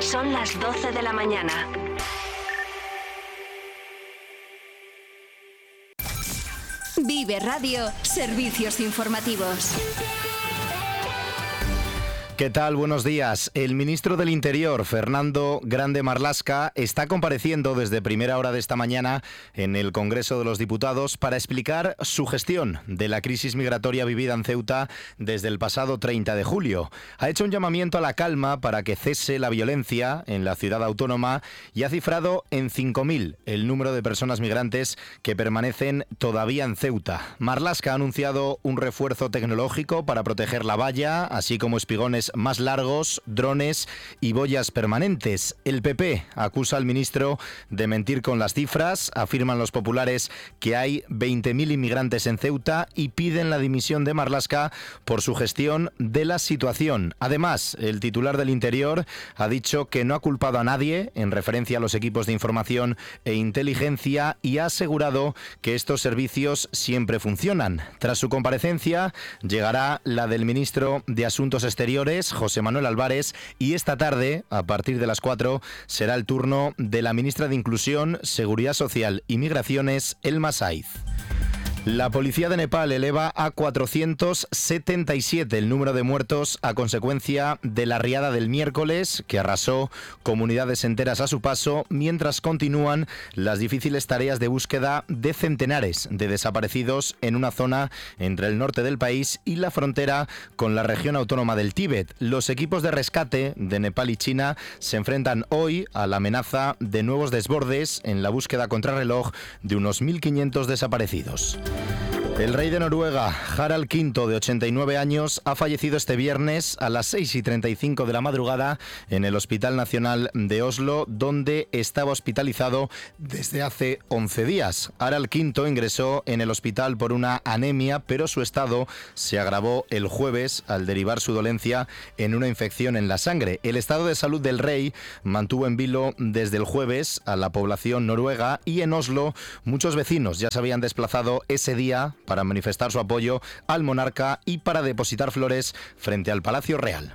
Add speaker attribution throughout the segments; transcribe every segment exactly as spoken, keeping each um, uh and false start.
Speaker 1: Son las doce de la mañana.
Speaker 2: Vive Radio, servicios informativos.
Speaker 3: ¿Qué tal? Buenos días. El ministro del Interior, Fernando Grande Marlaska, está compareciendo desde primera hora de esta mañana en el Congreso de los Diputados para explicar su gestión de la crisis migratoria vivida en Ceuta desde el pasado treinta de julio. Ha hecho un llamamiento a la calma para que cese la violencia en la ciudad autónoma y ha cifrado en cinco mil el número de personas migrantes que permanecen todavía en Ceuta. Marlaska ha anunciado un refuerzo tecnológico para proteger la valla, así como espigones más largos, drones y boyas permanentes. El P P acusa al ministro de mentir con las cifras. Afirman los populares que hay veinte mil inmigrantes en Ceuta y piden la dimisión de Marlaska por su gestión de la situación. Además, el titular del Interior ha dicho que no ha culpado a nadie en referencia a los equipos de información e inteligencia y ha asegurado que estos servicios siempre funcionan. Tras su comparecencia, llegará la del ministro de Asuntos Exteriores, José Manuel Álvarez, y esta tarde, a partir de las cuatro, será el turno de la ministra de Inclusión, Seguridad Social y Migraciones, Elma Saiz. La policía de Nepal eleva a cuatrocientos setenta y siete el número de muertos a consecuencia de la riada del miércoles, que arrasó comunidades enteras a su paso, mientras continúan las difíciles tareas de búsqueda de centenares de desaparecidos en una zona entre el norte del país y la frontera con la región autónoma del Tíbet. Los equipos de rescate de Nepal y China se enfrentan hoy a la amenaza de nuevos desbordes en la búsqueda contrarreloj de unos mil quinientos desaparecidos. El rey de Noruega, Harald quinto, de ochenta y nueve años, ha fallecido este viernes a las seis y treinta y cinco de la madrugada en el Hospital Nacional de Oslo, donde estaba hospitalizado desde hace once días. Harald quinto ingresó en el hospital por una anemia, pero su estado se agravó el jueves al derivar su dolencia en una infección en la sangre. El estado de salud del rey mantuvo en vilo desde el jueves a la población noruega, y en Oslo muchos vecinos ya se habían desplazado ese día para manifestar su apoyo al monarca y para depositar flores frente al Palacio Real.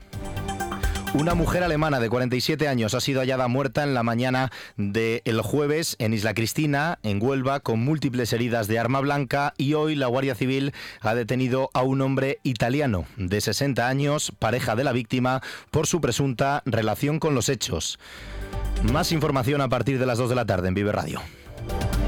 Speaker 3: Una mujer alemana de cuarenta y siete años ha sido hallada muerta en la mañana del jueves en Isla Cristina, en Huelva, con múltiples heridas de arma blanca, y hoy la Guardia Civil ha detenido a un hombre italiano de sesenta años, pareja de la víctima, por su presunta relación con los hechos. Más información a partir de las dos de la tarde en Vive Radio.